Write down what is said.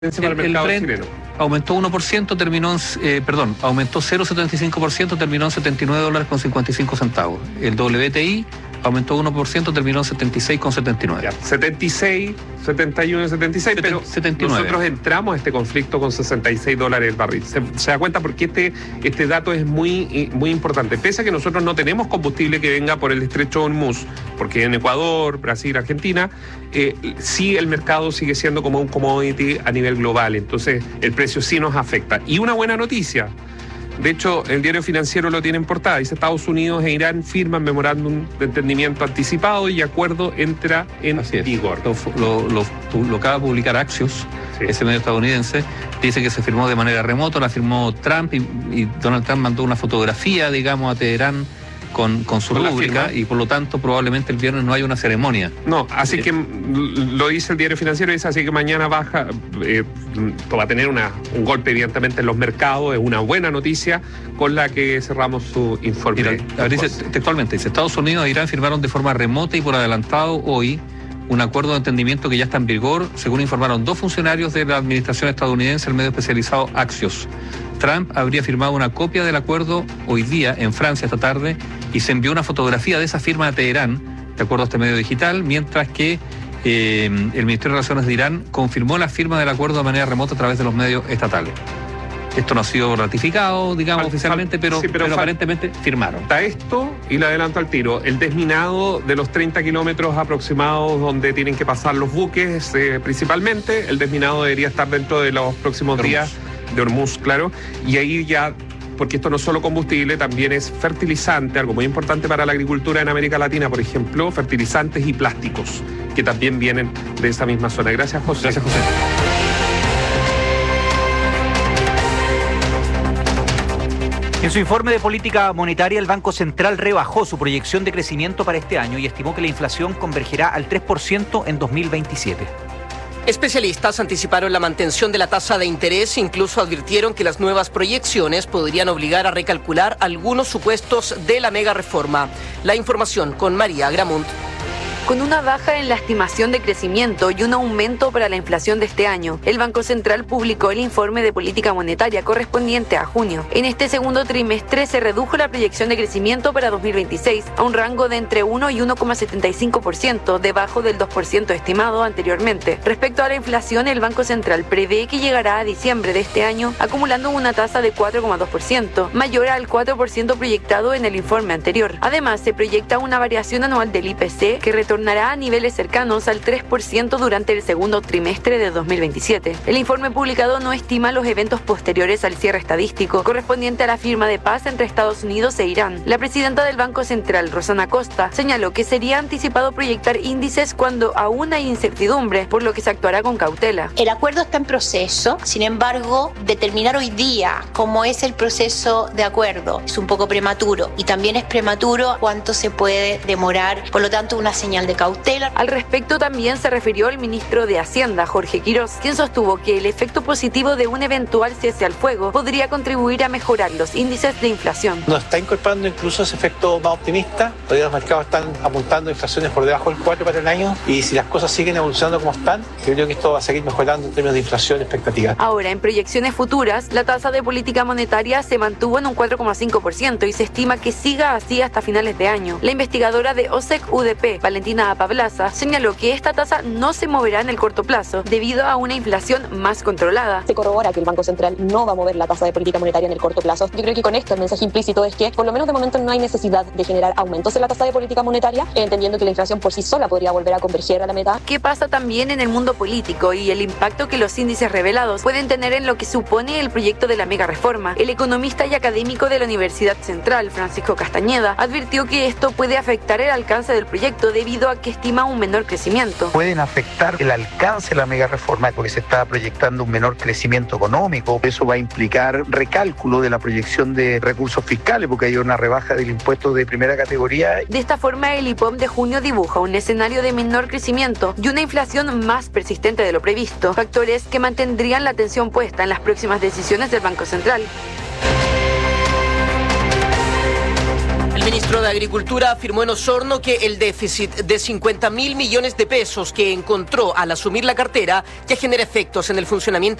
para el mercado chileno. Aumentó 1%, aumentó 0,75%, terminó en $79.55. El WTI aumentó 1%, terminó en 76,79. 76, 71, 76, pero 79. Nosotros entramos a este conflicto con $66 el barril. Se da cuenta porque este dato es muy importante. Pese a que nosotros no tenemos combustible que venga por el estrecho de Hormuz, porque en Ecuador, Brasil, Argentina, sí el mercado sigue siendo como un commodity a nivel global. Entonces el precio sí nos afecta. Y una buena noticia. De hecho, el diario financiero lo tiene en portada. Dice: Estados Unidos e Irán firman memorándum de entendimiento anticipado y acuerdo entra en vigor. Lo acaba de publicar Axios, sí, ese medio estadounidense. Dice que se firmó de manera remota, la firmó Trump y Donald Trump mandó una fotografía, digamos, a Teherán con su rúbrica, y por lo tanto probablemente el viernes no haya una ceremonia. No, así que lo dice el diario financiero, dice así que mañana baja, va a tener un golpe evidentemente en los mercados, es una buena noticia con la que cerramos su informe. Mira, dice textualmente, dice: Estados Unidos e Irán firmaron de forma remota y por adelantado hoy un acuerdo de entendimiento que ya está en vigor, según informaron dos funcionarios de la administración estadounidense, el medio especializado Axios. Trump habría firmado una copia del acuerdo hoy día en Francia esta tarde y se envió una fotografía de esa firma a Teherán, de acuerdo a este medio digital, mientras que el Ministerio de Relaciones de Irán confirmó la firma del acuerdo de manera remota a través de los medios estatales. Esto no ha sido ratificado, digamos, oficialmente, pero aparentemente firmaron. Está esto, y le adelanto al tiro, el desminado de los 30 kilómetros aproximados donde tienen que pasar los buques, principalmente, el desminado debería estar dentro de los próximos días de Hormuz, claro, y ahí ya, porque esto no es solo combustible, también es fertilizante, algo muy importante para la agricultura en América Latina, por ejemplo, fertilizantes y plásticos, que también vienen de esa misma zona. Gracias, José. Gracias, José. En su informe de política monetaria, el Banco Central rebajó su proyección de crecimiento para este año y estimó que la inflación convergerá al 3% en 2027. Especialistas anticiparon la mantención de la tasa de interés e incluso advirtieron que las nuevas proyecciones podrían obligar a recalcular algunos supuestos de la mega reforma. La información con María Gramunt. Con una baja en la estimación de crecimiento y un aumento para la inflación de este año, el Banco Central publicó el informe de política monetaria correspondiente a junio. En este segundo trimestre se redujo la proyección de crecimiento para 2026 a un rango de entre 1 y 1,75%, debajo del 2% estimado anteriormente. Respecto a la inflación, el Banco Central prevé que llegará a diciembre de este año acumulando una tasa de 4,2%, mayor al 4% proyectado en el informe anterior. Además, se proyecta una variación anual del IPC que retornará a niveles cercanos al 3% durante el segundo trimestre de 2027. El informe publicado no estima los eventos posteriores al cierre estadístico correspondiente a la firma de paz entre Estados Unidos e Irán. La presidenta del Banco Central, Rosana Costa, señaló que sería anticipado proyectar índices cuando aún hay incertidumbre, por lo que se actuará con cautela. El acuerdo está en proceso, sin embargo, determinar hoy día cómo es el proceso de acuerdo es un poco prematuro, y también es prematuro cuánto se puede demorar, por lo tanto una señal de cautela. Al respecto también se refirió el ministro de Hacienda, Jorge Quirós, quien sostuvo que el efecto positivo de un eventual cese al fuego podría contribuir a mejorar los índices de inflación. Nos está incorporando incluso ese efecto más optimista. Todavía los mercados están apuntando a inflaciones por debajo del 4 para el año, y si las cosas siguen evolucionando como están, yo creo que esto va a seguir mejorando en términos de inflación expectativa. Ahora, en proyecciones futuras, la tasa de política monetaria se mantuvo en un 4,5% y se estima que siga así hasta finales de año. La investigadora de OSEC-UDP, Valentina Apablaza, señaló que esta tasa no se moverá en el corto plazo debido a una inflación más controlada. Se corrobora que el Banco Central no va a mover la tasa de política monetaria en el corto plazo. Yo creo que con esto el mensaje implícito es que por lo menos de momento no hay necesidad de generar aumentos en la tasa de política monetaria, entendiendo que la inflación por sí sola podría volver a converger a la meta. ¿Qué pasa también en el mundo político y el impacto que los índices revelados pueden tener en lo que supone el proyecto de la mega reforma? El economista y académico de la Universidad Central, Francisco Castañeda, advirtió que esto puede afectar el alcance del proyecto debido a que estima un menor crecimiento. Pueden afectar el alcance de la mega reforma porque se está proyectando un menor crecimiento económico. Eso va a implicar recálculo de la proyección de recursos fiscales porque hay una rebaja del impuesto de primera categoría. De esta forma, el IPOM de junio dibuja un escenario de menor crecimiento y una inflación más persistente de lo previsto, factores que mantendrían la atención puesta en las próximas decisiones del Banco Central. El ministro de Agricultura afirmó en Osorno que el déficit de 50.000 millones de pesos que encontró al asumir la cartera ya genera efectos en el funcionamiento